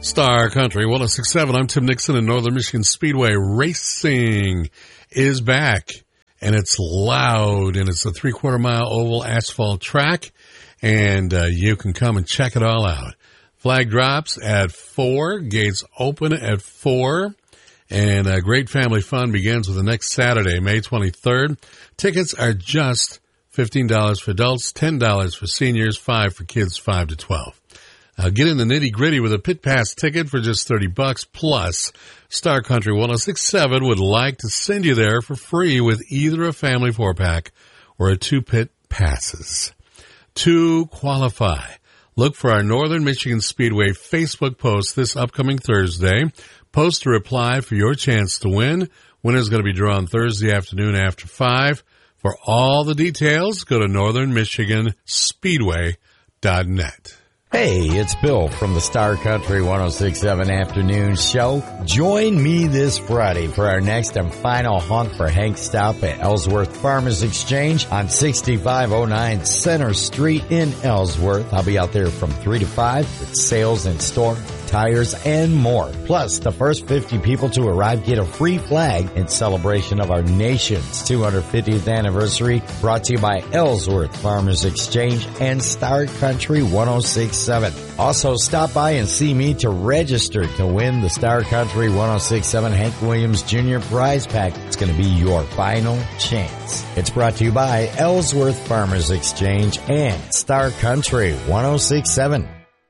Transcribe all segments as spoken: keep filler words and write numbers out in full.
Star Country one oh six point seven. I'm Tim Nixon, and Northern Michigan Speedway Racing is back, and it's loud, and it's a three-quarter mile oval asphalt track, and uh, you can come and check it all out. Flag drops at four, gates open at four, and uh, great family fun begins with the next Saturday, May twenty-third. Tickets are just fifteen dollars for adults, ten dollars for seniors, five dollars for kids five to twelve. Uh, get in the nitty-gritty with a pit pass ticket for just thirty bucks. Plus, Star Country one oh six point seven would like to send you there for free with either a family four-pack or a two pit passes. To qualify, look for our Northern Michigan Speedway Facebook post this upcoming Thursday. Post a reply for your chance to win. Winner's going to be drawn Thursday afternoon after five. For all the details, go to northern michigan speedway dot net. Hey, it's Bill from the Star Country one oh six point seven Afternoon Show. Join me this Friday for our next and final honk for Hank stop at Ellsworth Farmers Exchange on sixty-five oh nine Center Street in Ellsworth. I'll be out there from three to five with sales in store, tires, and more. Plus, the first fifty people to arrive get a free flag in celebration of our nation's two hundred fiftieth anniversary, brought to you by Ellsworth Farmers Exchange and Star Country one oh six point seven. Also, stop by and see me to register to win the Star Country one oh six point seven Hank Williams Junior Prize Pack. It's going to be your final chance. It's brought to you by Ellsworth Farmers Exchange and Star Country one oh six point seven.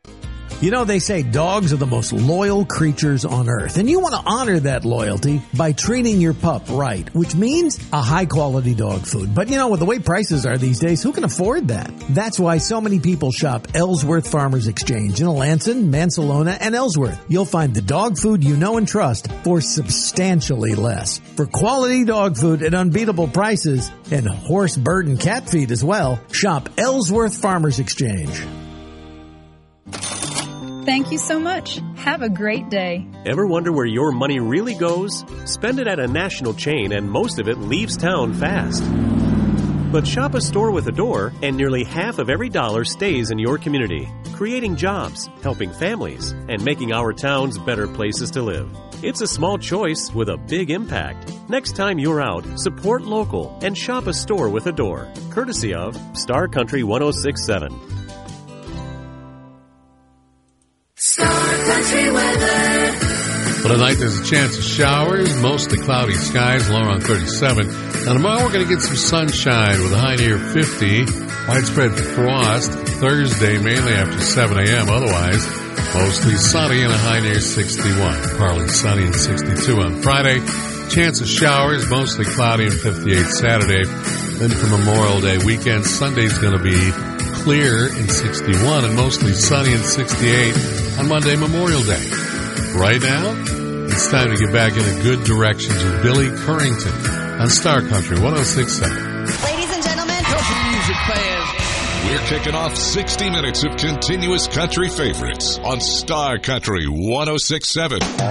You know, they say dogs are the most loyal creatures on earth, and you want to honor that loyalty by treating your pup right, which means a high-quality dog food. But, you know, with the way prices are these days, who can afford that? That's why so many people shop Ellsworth Farmers Exchange in Alanson, Mansalona, and Ellsworth. You'll find the dog food you know and trust for substantially less. For quality dog food at unbeatable prices, and horse, bird, and cat feed as well, shop Ellsworth Farmers Exchange. Thank you so much. Have a great day. Ever wonder where your money really goes? Spend it at a national chain and most of it leaves town fast. But shop a store with a door and nearly half of every dollar stays in your community, creating jobs, helping families, and making our towns better places to live. It's a small choice with a big impact. Next time you're out, support local and shop a store with a door, courtesy of Star Country one oh six point seven. Star Country weather. Well, tonight there's a chance of showers, mostly cloudy skies, low around thirty-seven. Now tomorrow we're going to get some sunshine with a high near fifty. Widespread frost Thursday, mainly after seven a.m. Otherwise, mostly sunny and a high near sixty-one. Partly sunny and sixty-two on Friday. Chance of showers, mostly cloudy and fifty-eight Saturday. Then for Memorial Day weekend, Sunday's going to be clear and sixty-one and mostly sunny and sixty-eight on Monday, Memorial Day. Right now, it's time to get back in a good directions with Billy Currington on Star Country one oh six point seven. Ladies and gentlemen, country music fans, we're kicking off sixty minutes of continuous country favorites on Star Country one oh six point seven.